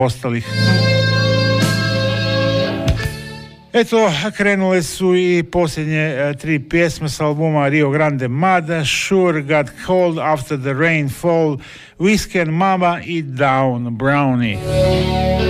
ostalih. Eto, krenule su i posljednje tri pjesme s albuma Rio Grande Mad, Sure Got Cold, After the Rain Fall, Whiskey and Mama i Down Brownie.